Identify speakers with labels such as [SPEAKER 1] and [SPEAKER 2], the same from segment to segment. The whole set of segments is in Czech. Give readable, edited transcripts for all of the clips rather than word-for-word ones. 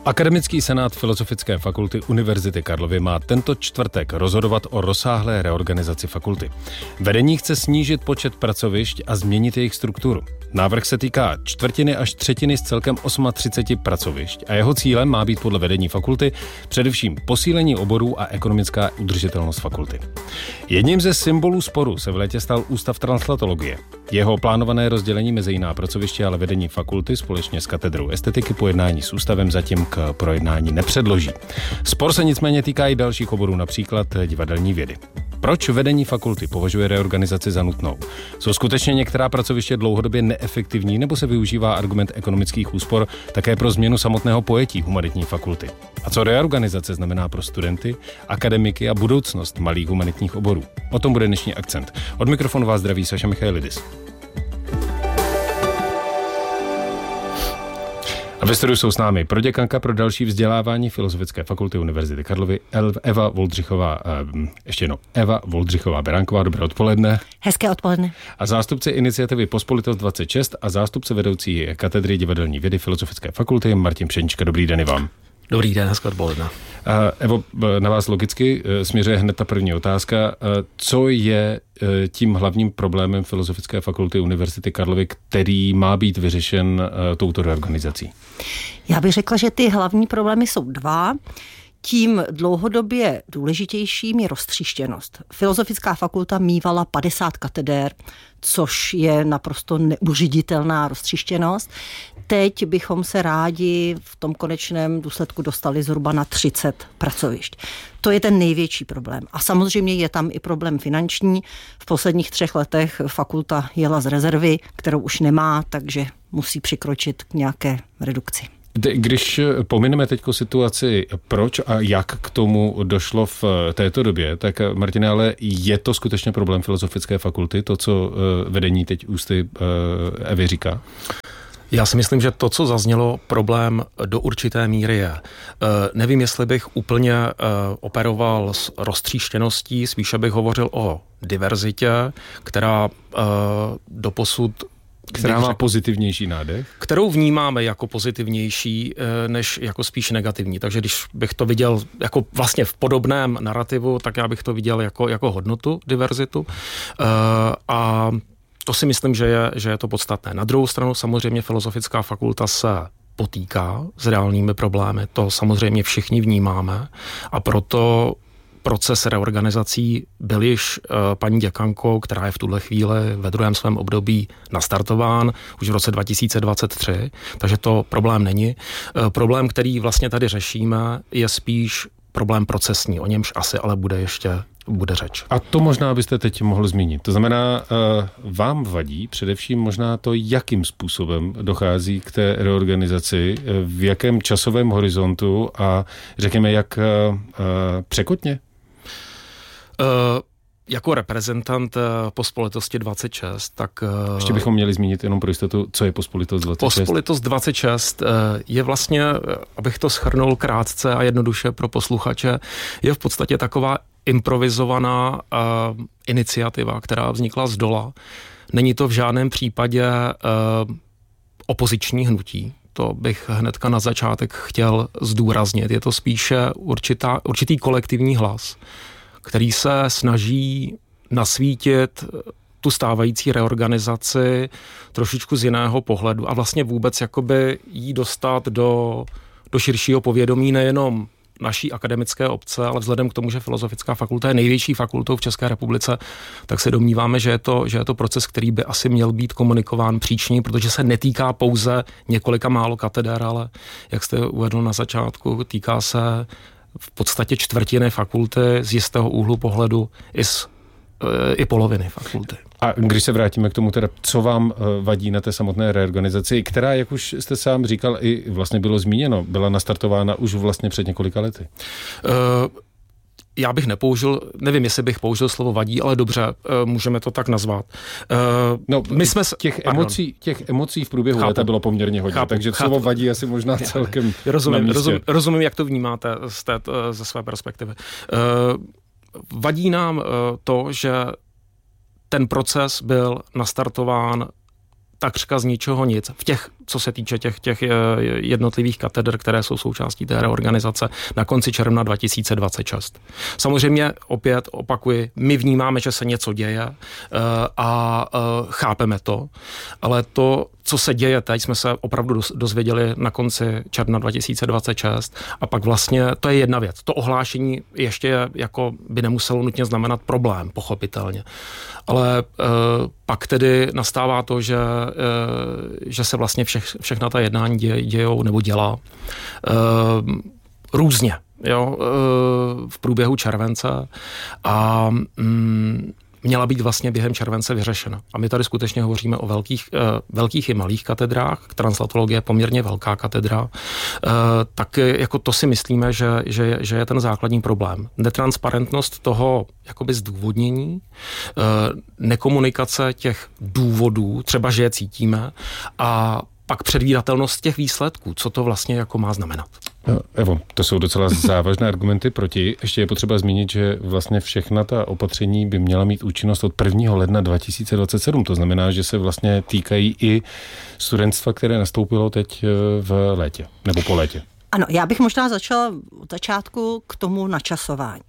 [SPEAKER 1] Akademický senát Filozofické fakulty Univerzity Karlovy má tento čtvrtek rozhodovat o rozsáhlé reorganizaci fakulty. Vedení chce snížit počet pracovišť a změnit jejich strukturu. Návrh se týká čtvrtiny až třetiny z celkem 38 pracovišť a jeho cílem má být podle vedení fakulty především posílení oborů a ekonomická udržitelnost fakulty. Jedním ze symbolů sporu se v létě stal Ústav translatologie. Jeho plánované rozdělení mezi jiná pracoviště ale vedení fakulty společně s katedrou estetiky po jednání s ústavem zatím k projednání nepředloží. Spor se nicméně týká i dalších oborů, například divadelní vědy. Proč vedení fakulty považuje reorganizaci za nutnou? Jsou skutečně některá pracoviště dlouhodobě neefektivní nebo se využívá argument ekonomických úspor také pro změnu samotného pojetí humanitní fakulty? A co reorganizace znamená pro studenty, akademiky a budoucnost malých humanitních oborů? O tom bude dnešní akcent. Od mikrofonu vás zdraví Saša Michailidis. A ve studiu jsou s námi proděkanka pro další vzdělávání Filozofické fakulty Univerzity Karlovy Eva Voldřichová Beránková. Dobré odpoledne.
[SPEAKER 2] Hezké odpoledne.
[SPEAKER 1] A zástupce iniciativy Pospolitost 26 a zástupce vedoucí katedry divadelní vědy Filozofické fakulty Martin Pšenička. Dobrý den i vám.
[SPEAKER 3] Dobrý den, hezké odpoledne.
[SPEAKER 1] Evo, na vás logicky směřuje hned ta první otázka. Co je tím hlavním problémem Filozofické fakulty Univerzity Karlovy, který má být vyřešen touto reorganizací?
[SPEAKER 2] Já bych řekla, že ty hlavní problémy jsou dva. Tím dlouhodobě důležitějším je roztříštěnost. Filozofická fakulta mívala 50 katedér, což je naprosto neuvěřitelná roztříštěnost. Teď bychom se rádi v tom konečném důsledku dostali zhruba na 30 pracovišť. To je ten největší problém. A samozřejmě je tam i problém finanční. V posledních 3 letech fakulta jela z rezervy, kterou už nemá, takže musí přikročit k nějaké redukci.
[SPEAKER 1] Když pomineme teďko situaci, proč a jak k tomu došlo v této době, tak Martine, ale je to skutečně problém Filozofické fakulty, to, co vedení teď ústy Evy říká?
[SPEAKER 3] Já si myslím, že to, co zaznělo, problém do určité míry je. Nevím, jestli bych úplně operoval s roztříštěností, spíše bych hovořil o diverzitě, která doposud
[SPEAKER 1] má pozitivnější nádech? Kterou
[SPEAKER 3] vnímáme jako pozitivnější, než jako spíš negativní. Takže když bych to viděl jako vlastně v podobném narrativu, tak já bych to viděl jako hodnotu, diverzitu. A to si myslím, že je to podstatné. Na druhou stranu samozřejmě Filozofická fakulta se potýká s reálnými problémy. To samozřejmě všichni vnímáme a proto proces reorganizací byl již paní děkankou, která je v tuhle chvíli ve druhém svém období nastartován už v roce 2023, takže to problém není. Problém, který vlastně tady řešíme, je spíš problém procesní, o němž asi ale bude řeč.
[SPEAKER 1] A to možná byste teď mohl zmínit. To znamená, vám vadí především možná to, jakým způsobem dochází k té reorganizaci, v jakém časovém horizontu a řekněme, jak překotně?
[SPEAKER 3] Jako reprezentant Pospolitosti 26, tak...
[SPEAKER 1] Ještě bychom měli zmínit jenom pro jistotu, co je Pospolitost 26.
[SPEAKER 3] Pospolitost 26 je vlastně, abych to shrnul krátce a jednoduše pro posluchače, je v podstatě taková improvizovaná iniciativa, která vznikla zdola. Není to v žádném případě opoziční hnutí. To bych hnedka na začátek chtěl zdůraznit. Je to spíše určitý kolektivní hlas, který se snaží nasvítit tu stávající reorganizaci trošičku z jiného pohledu a vlastně vůbec jakoby jí dostat do širšího povědomí nejenom naší akademické obce, ale vzhledem k tomu, že Filozofická fakulta je největší fakultou v České republice, tak se domníváme, že je to proces, který by asi měl být komunikován příčně, protože se netýká pouze několika málo katedr, ale jak jste uvedl na začátku, týká se v podstatě čtvrtiny fakulty z jistého úhlu pohledu i poloviny fakulty.
[SPEAKER 1] A když se vrátíme k tomu teda, co vám vadí na té samotné reorganizaci, která, jak už jste sám říkal, i vlastně bylo zmíněno, byla nastartována už vlastně před několika lety?
[SPEAKER 3] Já bych nevím, jestli bych použil slovo vadí, ale dobře, můžeme to tak nazvat.
[SPEAKER 1] My jsme těch emocí v průběhu léta bylo poměrně hodně, takže slovo vadí asi možná celkem
[SPEAKER 3] rozumím, jak to vnímáte ze své perspektivy. Vadí nám to, že ten proces byl nastartován takřka z ničeho nic. V těch co se týče těch jednotlivých katedr, které jsou součástí té reorganizace na konci června 2026. Samozřejmě opět opakuji, my vnímáme, že se něco děje a chápeme to, ale to, co se děje teď, jsme se opravdu dozvěděli na konci června 2026 a pak vlastně to je jedna věc. To ohlášení ještě jako by nemuselo nutně znamenat problém, pochopitelně. Ale pak tedy nastává to, že se vlastně všechna ta jednání dějou nebo dělá různě, jo, v průběhu července a měla být vlastně během července vyřešena. A my tady skutečně hovoříme o velkých i malých katedrách. Translatologie je poměrně velká katedra. Tak jako to si myslíme, že je ten základní problém. Netransparentnost toho jakoby zdůvodnění, nekomunikace těch důvodů, třeba že je cítíme, a pak předvídatelnost těch výsledků, co to vlastně jako má znamenat.
[SPEAKER 1] No, Evo, to jsou docela závažné argumenty proti. Ještě je potřeba zmínit, že vlastně všechna ta opatření by měla mít účinnost od 1. ledna 2027. To znamená, že se vlastně týkají i studentstva, které nastoupilo teď v létě, nebo po létě.
[SPEAKER 2] Ano, já bych možná začala od začátku k tomu načasování.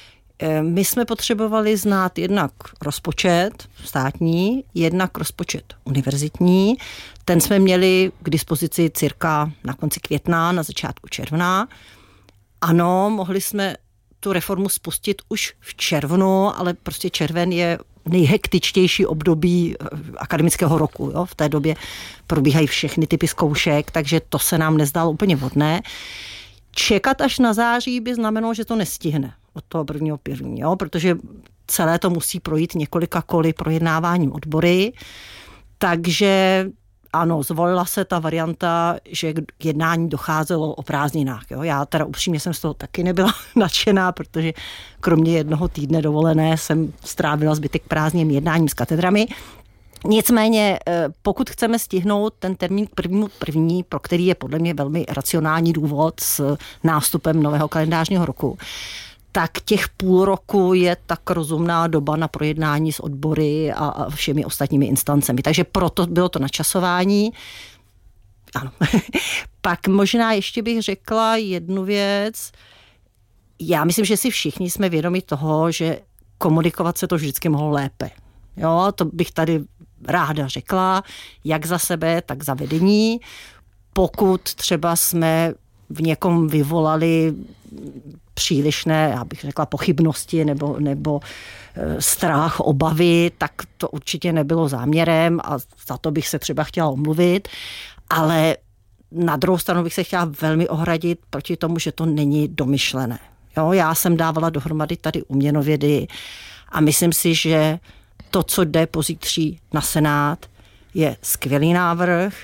[SPEAKER 2] My jsme potřebovali znát jednak rozpočet státní, jednak rozpočet univerzitní. Ten jsme měli k dispozici cirka na konci května, na začátku června. Ano, mohli jsme tu reformu spustit už v červnu, ale prostě červen je nejhektičtější období akademického roku. Jo? V té době probíhají všechny typy zkoušek, takže to se nám nezdálo úplně vhodné. Čekat až na září by znamenalo, že to nestihne od toho 1.1., jo? Protože celé to musí projít několika koly projednáváním odbory. Takže ano, zvolila se ta varianta, že k jednání docházelo o prázdninách. Jo? Já teda upřímně jsem z toho taky nebyla nadšená, protože kromě jednoho týdne dovolené jsem strávila zbytek prázdným jednáním s katedrami. Nicméně, pokud chceme stihnout ten termín k 1.1., pro který je podle mě velmi racionální důvod s nástupem nového kalendářního roku, tak těch půl roku je tak rozumná doba na projednání s odbory a všemi ostatními instancemi. Takže proto bylo to načasování. Ano. Pak možná ještě bych řekla jednu věc. Já myslím, že si všichni jsme vědomi toho, že komunikovat se to vždycky mohlo lépe. Jo, to bych tady ráda řekla, jak za sebe, tak za vedení. Pokud třeba jsme v někom vyvolali přílišné, já bych řekla, pochybnosti nebo strach, obavy, tak to určitě nebylo záměrem a za to bych se třeba chtěla omluvit, ale na druhou stranu bych se chtěla velmi ohradit proti tomu, že to není domyšlené. Jo, já jsem dávala dohromady tady u měnovědy a myslím si, že to, co jde pozítří na Senát, je skvělý návrh,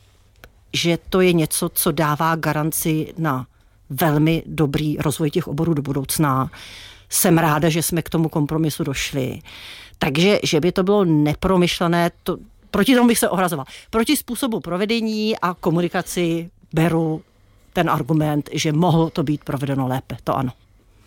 [SPEAKER 2] že to je něco, co dává garanci na velmi dobrý rozvoj těch oborů do budoucna. Jsem ráda, že jsme k tomu kompromisu došli. Takže, že by to bylo nepromyšlené, proti tomu bych se ohrazovala. Proti způsobu provedení a komunikaci beru ten argument, že mohlo to být provedeno lépe. To ano.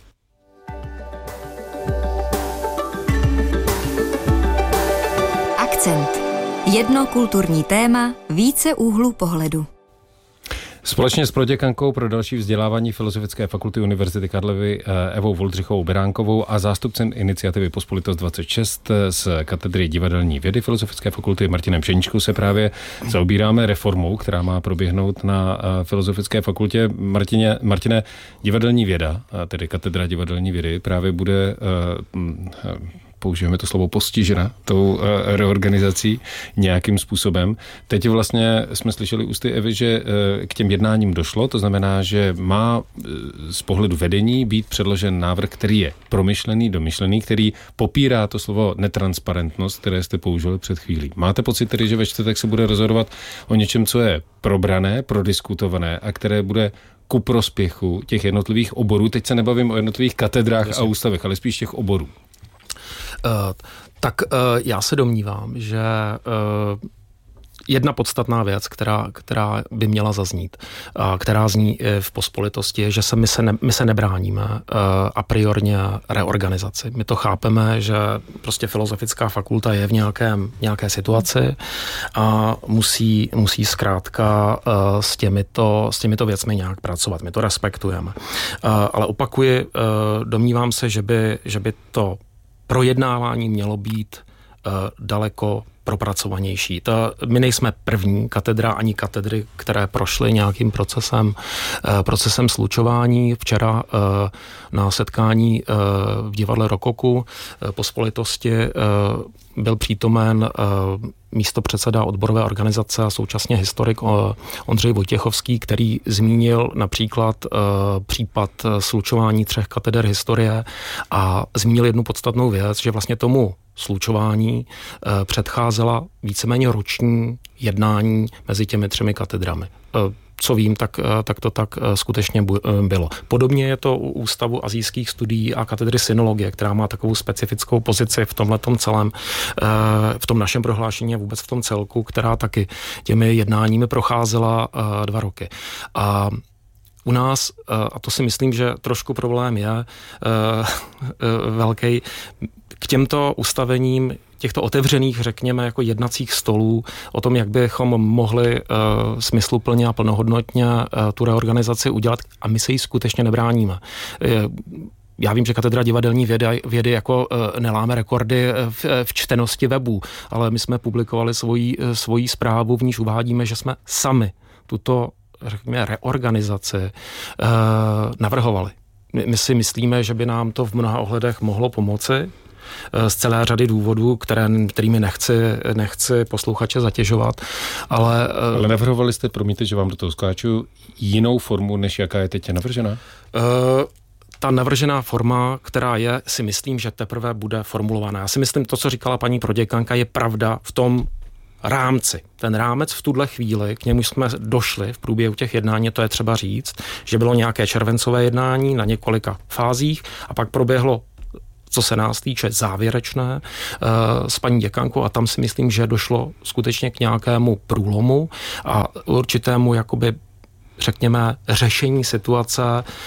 [SPEAKER 4] Akcent. Jedno kulturní téma, více úhlů pohledu.
[SPEAKER 1] Společně s proděkankou pro další vzdělávání Filozofické fakulty Univerzity Karlovy Evou Voldřichovou Beránkovou a zástupcem iniciativy Pospolitost 26 z katedry divadelní vědy Filozofické fakulty Martinem Pšeničkou se právě zaobíráme reformou, která má proběhnout na Filozofické fakultě. Martine, divadelní věda, tedy katedra divadelní vědy, právě bude použijeme to slovo postižena tou reorganizací nějakým způsobem. Teď vlastně jsme slyšeli ústy Evy, že k těm jednáním došlo, to znamená, že má z pohledu vedení být předložen návrh, který je promyšlený, domyšlený, který popírá to slovo netransparentnost, které jste použili před chvílí. Máte pocit tedy, že ve čtvrtek se bude rozhodovat o něčem, co je probrané, prodiskutované a které bude ku prospěchu těch jednotlivých oborů? Teď se nebavím o jednotlivých katedrách a ústavech, ale spíš těch oborů.
[SPEAKER 3] Tak já se domnívám, že jedna podstatná věc, která by měla zaznít, která zní v pospolitosti, je, že my se nebráníme a priorně reorganizaci. My to chápeme, že prostě filozofická fakulta je v nějaké situaci a musí zkrátka s těmito věcmi nějak pracovat. My to respektujeme. Ale opakuji, domnívám se, že by to projednávání mělo být daleko propracovanější. My nejsme první katedra ani katedry, které prošly nějakým procesem slučování. Včera na setkání v divadle Rokoku pospolitosti byl přítomen místopředseda odborové organizace a současně historik Ondřej Vojtěchovský, který zmínil například případ slučování 3 kateder historie a zmínil jednu podstatnou věc, že vlastně tomu slučování předcházela víceméně roční jednání mezi těmi 3 katedrami. Co vím, tak to tak skutečně bylo. Podobně je to u Ústavu asijských studií a katedry synologie, která má takovou specifickou pozici v tomhletom celém, v tom našem prohlášení a vůbec v tom celku, která taky těmi jednáními procházela 2 roky. A u nás, a to si myslím, že trošku problém je velký, k těmto ustavením těchto otevřených, řekněme, jako jednacích stolů, o tom, jak bychom mohli smysluplně a plnohodnotně tu reorganizaci udělat, a my se jí skutečně nebráníme. Já vím, že katedra divadelní vědy jako neláme rekordy v čtenosti webů, ale my jsme publikovali svoji zprávu, v níž uvádíme, že jsme sami tuto, řekněme, reorganizaci navrhovali. My si myslíme, že by nám to v mnoha ohledech mohlo pomoci, z celé řady důvodů, kterými nechci posluchače zatěžovat, ale
[SPEAKER 1] navrhovali jste, promiňte, že vám do toho skáču, jinou formu, než jaká je teď navržena?
[SPEAKER 3] Ta navržená forma, která je, si myslím, že teprve bude formulovaná. Já si myslím, to, co říkala paní proděkanka, je pravda v tom rámci. Ten rámec v tuhle chvíli, k němu jsme došli v průběhu těch jednání, to je třeba říct, že bylo nějaké červencové jednání na několika fázích a pak proběhlo, co se nás týče, závěrečné s paní děkankou a tam si myslím, že došlo skutečně k nějakému průlomu a určitému, jakoby, řekněme, řešení situace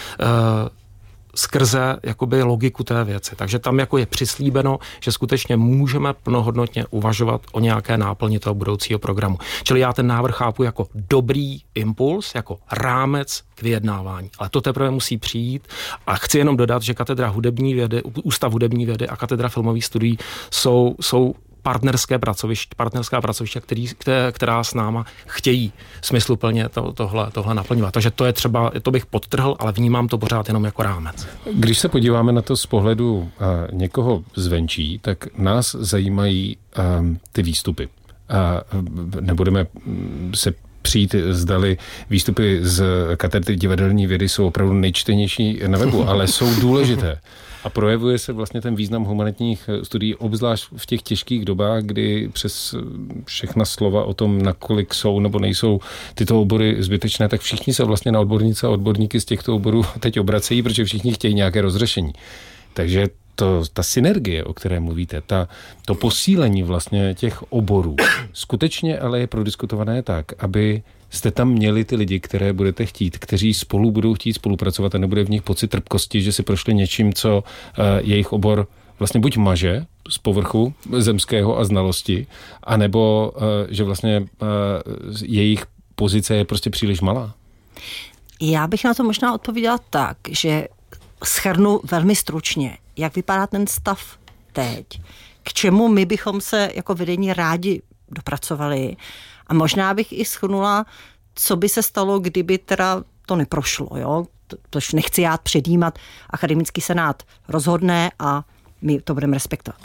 [SPEAKER 3] skrze jakoby logiku té věci. Takže tam jako je přislíbeno, že skutečně můžeme plnohodnotně uvažovat o nějaké náplni toho budoucího programu. Čili já ten návrh chápu jako dobrý impuls, jako rámec k vyjednávání. Ale to teprve musí přijít a chci jenom dodat, že katedra hudební vědy, Ústav hudební vědy a katedra filmových studií jsou partnerská pracoviště, která s náma chtějí smysluplně tohle naplňovat. Takže to je třeba, to bych podtrhl, ale vnímám to pořád jenom jako rámec.
[SPEAKER 1] Když se podíváme na to z pohledu někoho zvenčí, tak nás zajímají ty výstupy. Nebudeme se přijít, zdali výstupy z katedry divadelní vědy jsou opravdu nejčtenější na webu, ale jsou důležité. A projevuje se vlastně ten význam humanitních studií, obzvlášť v těch těžkých dobách, kdy přes všechna slova o tom, nakolik jsou nebo nejsou tyto obory zbytečné, tak všichni se vlastně na odbornice a odborníky z těchto oborů teď obracejí, protože všichni chtějí nějaké rozřešení. Takže ta synergie, o které mluvíte, to posílení vlastně těch oborů, skutečně ale je prodiskutované tak, aby jste tam měli ty lidi, které budete chtít, kteří spolu budou chtít spolupracovat a nebude v nich pocit trpkosti, že si prošli něčím, co jejich obor vlastně buď maže z povrchu zemského a znalosti, anebo že vlastně jejich pozice je prostě příliš malá.
[SPEAKER 2] Já bych na to možná odpověděla tak, že shrnu velmi stručně, jak vypadá ten stav teď, k čemu my bychom se jako vedení rádi dopracovali. A možná bych i shrnula, co by se stalo, kdyby teda to neprošlo. Jo? Tož nechci já předjímat, akademický senát rozhodne a my to budeme respektovat.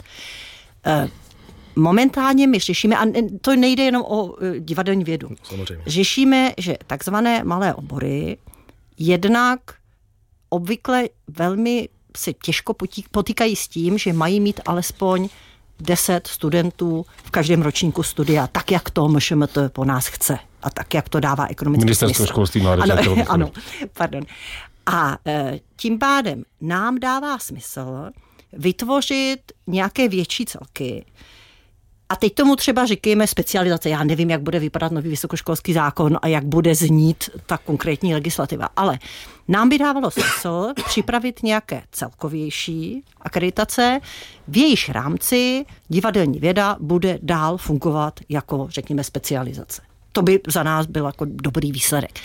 [SPEAKER 2] Momentálně my řešíme, a to nejde jenom o divadelní vědu,
[SPEAKER 3] samozřejmě.
[SPEAKER 2] Řešíme, že takzvané malé obory jednak obvykle velmi se těžko potýkají s tím, že mají mít alespoň 10 studentů v každém ročníku studia, tak jak to MŠMT po nás chce a tak jak to dává ekonomický smysl.
[SPEAKER 1] Ministerstvo školství, mládeže a tělovýchovy.
[SPEAKER 2] Ano, pardon. A tím pádem nám dává smysl vytvořit nějaké větší celky, A teď tomu třeba říkejme specializace. Já nevím, jak bude vypadat nový vysokoškolský zákon a jak bude znít ta konkrétní legislativa. Ale nám by dávalo smysl připravit nějaké celkovější akreditace, v jejíž rámci divadelní věda bude dál fungovat jako, řekněme, specializace. To by za nás byl jako dobrý výsledek.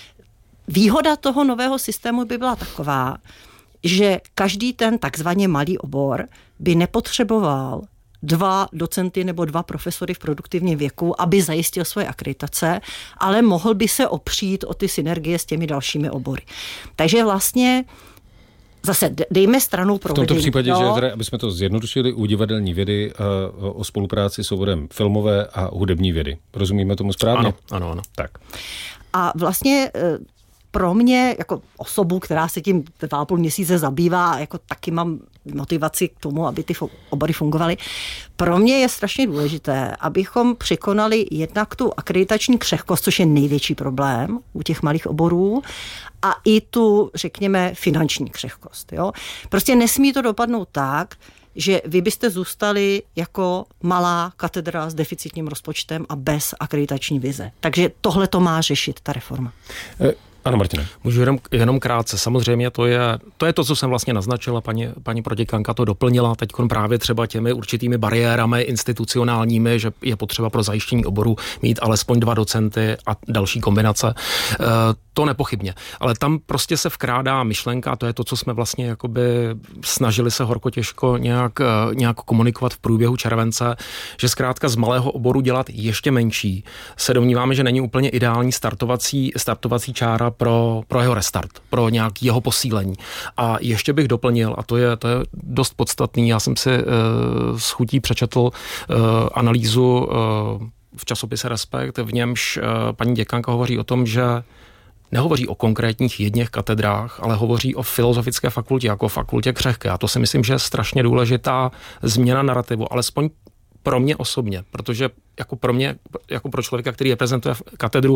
[SPEAKER 2] Výhoda toho nového systému by byla taková, že každý ten takzvaně malý obor by nepotřeboval 2 docenty nebo 2 profesory v produktivním věku, aby zajistil svoje akreditace, ale mohl by se opřít o ty synergie s těmi dalšími obory. Takže vlastně zase dejme stranou provedení.
[SPEAKER 1] V tomto případě, že teda, aby jsme to zjednodušili, u divadelní vědy o spolupráci s oborem filmové a hudební vědy. Rozumíme tomu správně?
[SPEAKER 3] Ano.
[SPEAKER 1] Tak.
[SPEAKER 2] A vlastně pro mě, jako osobu, která se tím 2,5 měsíce zabývá, jako taky mám motivaci k tomu, aby ty obory fungovaly, pro mě je strašně důležité, abychom překonali jednak tu akreditační křehkost, což je největší problém u těch malých oborů, a i tu, řekněme, finanční křehkost. Jo? Prostě nesmí to dopadnout tak, že vy byste zůstali jako malá katedra s deficitním rozpočtem a bez akreditační vize. Takže tohle to má řešit ta reforma.
[SPEAKER 1] Ano, Martine.
[SPEAKER 3] Můžu jenom krátce. Samozřejmě to je to, co jsem vlastně naznačila, paní proděkanka to doplnila teď právě třeba těmi určitými bariérami institucionálními, že je potřeba pro zajištění oboru mít alespoň 2 docenty a další kombinace. To nepochybně. Ale tam prostě se vkrádá myšlenka, a to je to, co jsme vlastně jakoby snažili se horko těžko nějak komunikovat v průběhu července, že zkrátka z malého oboru dělat ještě menší. Se domníváme, že není úplně ideální startovací čára pro jeho restart, pro nějaký jeho posílení. A ještě bych doplnil, a to je dost podstatný, já jsem si s chutí přečetl analýzu v časopise Respekt, v němž paní děkanka hovoří o tom, že nehovoří o konkrétních jedněch katedrách, ale hovoří o filozofické fakultě jako fakultě křehké. A to si myslím, že je strašně důležitá změna narrativu, alespoň pro mě osobně, protože jako pro mě, jako pro člověka, který reprezentuje katedru,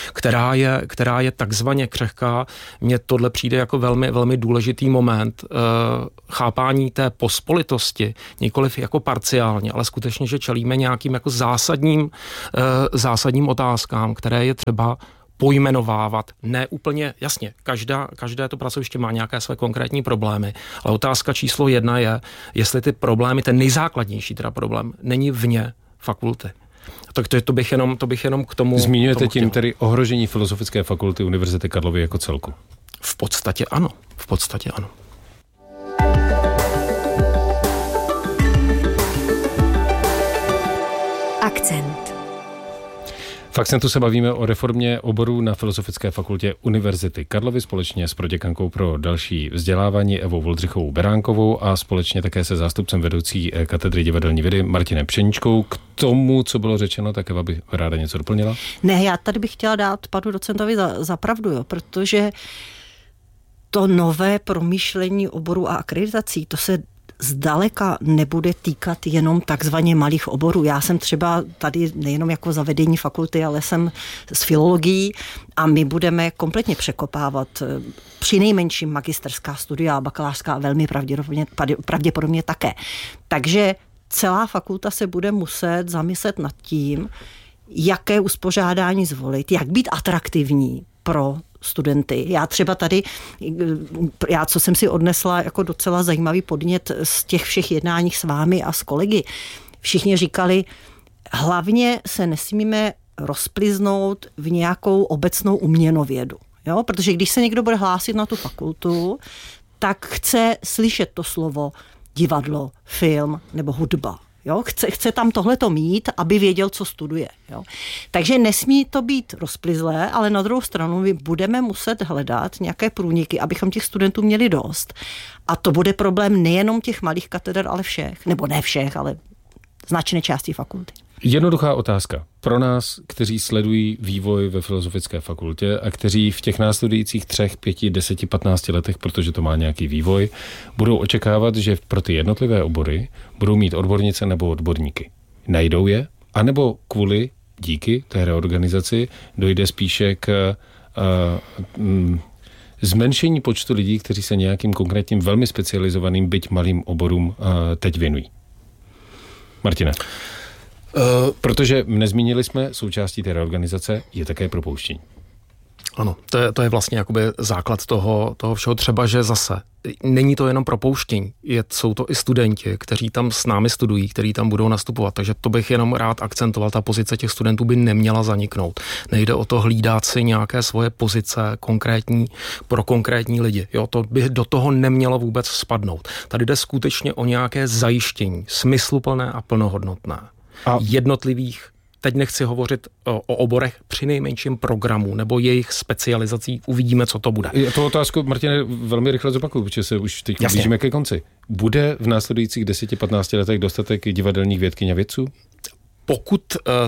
[SPEAKER 3] která je takzvaně křehká, mně tohle přijde jako velmi, velmi důležitý moment chápání té pospolitosti, nikoliv jako parciálně, ale skutečně, že čelíme nějakým jako zásadním otázkám, které je třeba pojmenovávat. Ne úplně, jasně, každé to pracoviště má nějaké své konkrétní problémy, ale otázka číslo 1 je, jestli ty problémy, ten nejzákladnější teda problém, není vně fakulty. Tak to bych jenom k tomu...
[SPEAKER 1] Zmiňujete tím tedy ohrožení Filozofické fakulty Univerzity Karlovy jako celku?
[SPEAKER 3] V podstatě ano.
[SPEAKER 4] Akcent.
[SPEAKER 1] V Akcentu se bavíme o reformě oborů na Filozofické fakultě Univerzity Karlovy společně s proděkankou pro další vzdělávání Evou Voldřichovou Beránkovou a společně také se zástupcem vedoucí katedry divadelní vědy Martinem Pšeničkou. K tomu, co bylo řečeno, tak Eva by ráda něco doplnila?
[SPEAKER 2] Ne, já tady bych chtěla dát panu docentovi za pravdu, jo, protože to nové promýšlení oborů a akreditací, to se zdaleka nebude týkat jenom takzvaně malých oborů. Já jsem třeba tady nejenom jako za vedení fakulty, ale jsem s filologií a my budeme kompletně překopávat přinejmenším magisterská studia, bakalářská velmi pravděpodobně také. Takže celá fakulta se bude muset zamyslet nad tím, jaké uspořádání zvolit, jak být atraktivní pro studenty. Já třeba tady, co jsem si odnesla jako docela zajímavý podnět z těch všech jednáních s vámi a s kolegy, všichni říkali, hlavně se nesmíme rozpliznout v nějakou obecnou uměnovědu. Jo? Protože když se někdo bude hlásit na tu fakultu, tak chce slyšet to slovo divadlo, film nebo hudba. Jo? Chce tam tohleto mít, aby věděl, co studuje. Jo? Takže nesmí to být rozplizlé, ale na druhou stranu my budeme muset hledat nějaké průniky, abychom těch studentů měli dost. A to bude problém nejenom těch malých kateder, ale všech. Nebo ne všech, ale značné části fakulty.
[SPEAKER 1] Jednoduchá otázka. Pro nás, kteří sledují vývoj ve Filozofické fakultě a kteří v těch následujících 3, 5, 10, 15 letech, protože to má nějaký vývoj, budou očekávat, že pro ty jednotlivé obory budou mít odbornice nebo odborníky. Najdou je? A nebo díky té reorganizaci dojde spíše k zmenšení počtu lidí, kteří se nějakým konkrétním velmi specializovaným, byť malým oborům teď věnují? Martine. Protože nezmínili jsme, součástí té reorganizace je také propouštění.
[SPEAKER 3] Ano, to je vlastně jakoby základ toho všeho, třeba, že zase není to jenom propouštění, jsou to i studenti, kteří tam s námi studují, kteří tam budou nastupovat, takže to bych jenom rád akcentoval, ta pozice těch studentů by neměla zaniknout. Nejde o to hlídat si nějaké svoje pozice konkrétní pro konkrétní lidi. Jo, to by do toho nemělo vůbec spadnout. Tady jde skutečně o nějaké zajištění, smysluplné a plnohodnotné. A jednotlivých, teď nechci hovořit o oborech, přinejmenším programů nebo jejich specializací, uvidíme, co to bude.
[SPEAKER 1] Tu otázku, Martine, velmi rychle zopakuju, protože se už teď blížíme ke konci. Bude v následujících 10-15 letech dostatek divadelních vědkyň a vědců?
[SPEAKER 3] Pokud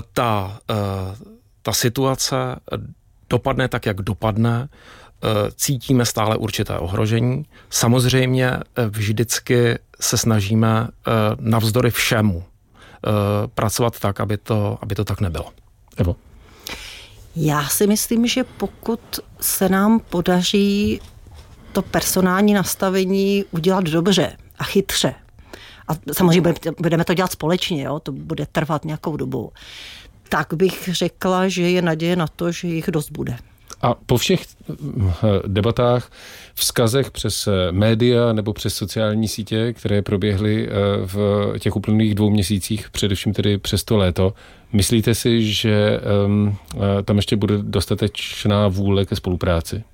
[SPEAKER 3] ta situace dopadne tak, jak dopadne, cítíme stále určité ohrožení. Samozřejmě vždycky se snažíme navzdory všemu pracovat tak, aby to tak nebylo.
[SPEAKER 1] Evo?
[SPEAKER 2] Já si myslím, že pokud se nám podaří to personální nastavení udělat dobře a chytře, a samozřejmě budeme to dělat společně, jo, to bude trvat nějakou dobu, tak bych řekla, že je naděje na to, že jich dost bude.
[SPEAKER 1] A po všech debatách, vzkazech přes média nebo přes sociální sítě, které proběhly v těch uplynulých 2 měsících, především tedy přes to léto, myslíte si, že tam ještě bude dostatečná vůle ke spolupráci?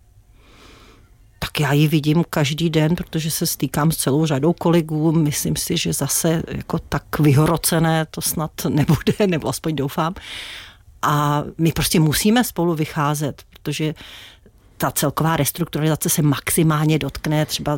[SPEAKER 2] Tak já ji vidím každý den, protože se stýkám s celou řadou kolegů. Myslím si, že zase jako tak vyhrocené to snad nebude, nebo aspoň doufám. A my prostě musíme spolu vycházet, protože ta celková restrukturalizace se maximálně dotkne třeba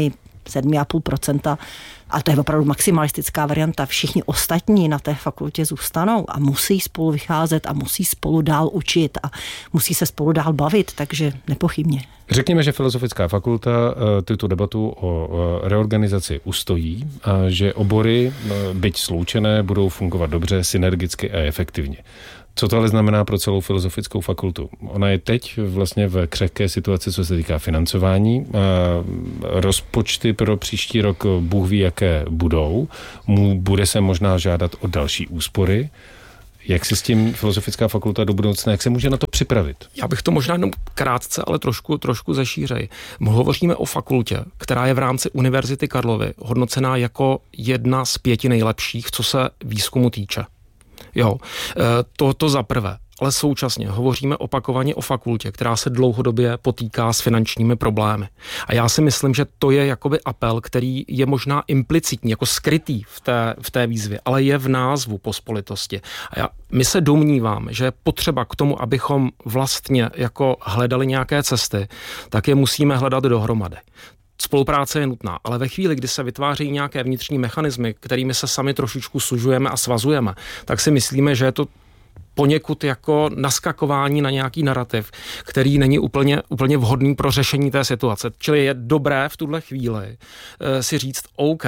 [SPEAKER 2] 7,5%, a to je opravdu maximalistická varianta. Všichni ostatní na té fakultě zůstanou a musí spolu vycházet a musí spolu dál učit a musí se spolu dál bavit, takže nepochybně.
[SPEAKER 1] Řekněme, že Filozofická fakulta tuto debatu o reorganizaci ustojí a že obory, byť sloučené, budou fungovat dobře, synergicky a efektivně. Co to ale znamená pro celou Filozofickou fakultu? Ona je teď vlastně v křehké situaci, co se týká financování. Rozpočty pro příští rok Bůh ví, jaké budou. Bude se možná žádat o další úspory. Jak si s tím Filozofická fakulta do budoucna, jak se může na to připravit?
[SPEAKER 3] Já bych to možná jenom krátce, ale trošku zešířej. Hovoříme o fakultě, která je v rámci Univerzity Karlovy hodnocená jako jedna z 5 nejlepších, co se výzkumu týče. Jo, to za prvé. Ale současně hovoříme opakovaně o fakultě, která se dlouhodobě potýká s finančními problémy. A já si myslím, že to je jakoby apel, který je možná implicitní, jako skrytý v té výzvě, ale je v názvu pospolitosti. A my se domníváme, že je potřeba k tomu, abychom vlastně jako hledali nějaké cesty, tak je musíme hledat dohromady. Spolupráce je nutná, ale ve chvíli, kdy se vytváří nějaké vnitřní mechanismy, kterými se sami trošičku sužujeme a svazujeme, tak si myslíme, že je to poněkud jako naskakování na nějaký narrativ, který není úplně vhodný pro řešení té situace. Čili je dobré v tuhle chvíli si říct OK,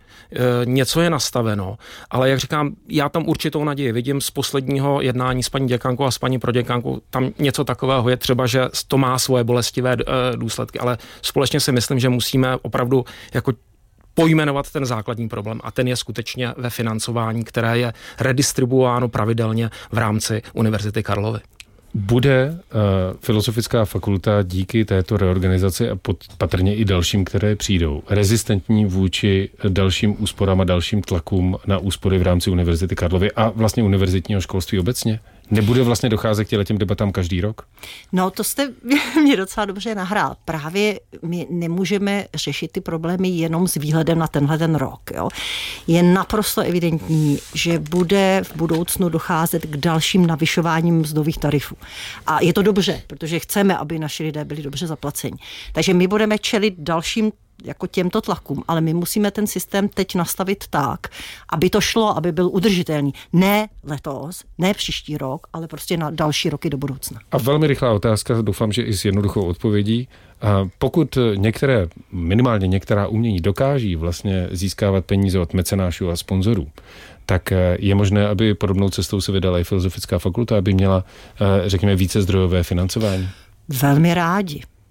[SPEAKER 3] něco je nastaveno, ale jak říkám, já tam určitou naději vidím z posledního jednání s paní děkankou a s paní proděkankou, tam něco takového je, třeba, že to má svoje bolestivé důsledky, ale společně si myslím, že musíme opravdu jako pojmenovat ten základní problém a ten je skutečně ve financování, které je redistribuováno pravidelně v rámci Univerzity Karlovy.
[SPEAKER 1] Bude Filozofická fakulta díky této reorganizaci a patrně i dalším, které přijdou, rezistentní vůči dalším úsporám a dalším tlakům na úspory v rámci Univerzity Karlovy a vlastně univerzitního školství obecně? Nebude vlastně docházet k těm debatám každý rok?
[SPEAKER 2] No, to jste mě docela dobře nahrál. Právě my nemůžeme řešit ty problémy jenom s výhledem na tenhle rok. Jo. Je naprosto evidentní, že bude v budoucnu docházet k dalším navyšováním mzdových tarifů. A je to dobře, protože chceme, aby naši lidé byli dobře zaplaceni. Takže my budeme čelit dalším jako těmto tlakům, ale my musíme ten systém teď nastavit tak, aby to šlo, aby byl udržitelný. Ne letos, ne příští rok, ale prostě na další roky do budoucna.
[SPEAKER 1] A velmi rychlá otázka, doufám, že i s jednoduchou odpovědí. Pokud minimálně některá umění dokáží vlastně získávat peníze od mecenášů a sponzorů, tak je možné, aby podobnou cestou se vydala i Filozofická fakulta, aby měla, řekněme, více zdrojové financování?
[SPEAKER 2] Velmi rádi.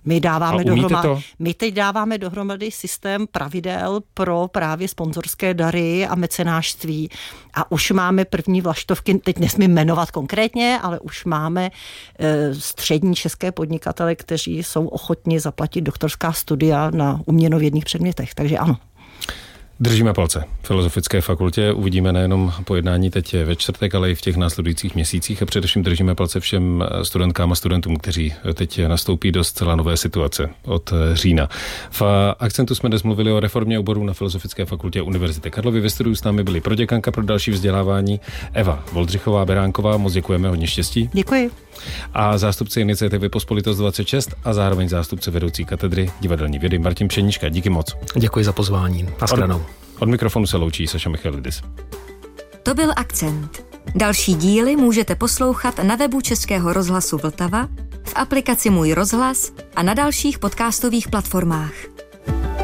[SPEAKER 2] My teď dáváme dohromady systém pravidel pro právě sponzorské dary a mecenášství a už máme první vlaštovky, teď nesmím jmenovat konkrétně, ale už máme střední české podnikatele, kteří jsou ochotni zaplatit doktorská studia na uměnovědných předmětech, takže ano.
[SPEAKER 1] Držíme palce Filozofické fakultě, uvidíme nejenom pojednání teď ve čtvrtek, ale i v těch následujících měsících a především držíme palce všem studentkám a studentům, kteří teď nastoupí do zcela nové situace od října. V Akcentu jsme dnes mluvili o reformě oborů na Filozofické fakultě Univerzity Karlovy. Ve studiu s námi byli proděkanka pro další vzdělávání Eva Voldřichová-Beránková, moc děkujeme, hodně štěstí.
[SPEAKER 2] Děkuji.
[SPEAKER 1] A zástupce iniciativy Pospolitost 26 a zároveň zástupce vedoucí katedry divadelní vědy Martin Pšenička. Díky moc.
[SPEAKER 3] Děkuji za pozvání. Naschledanou.
[SPEAKER 1] Od mikrofonu se loučí Saša Michalidis.
[SPEAKER 4] To byl Akcent. Další díly můžete poslouchat na webu Českého rozhlasu Vltava, v aplikaci Můj rozhlas a na dalších podcastových platformách.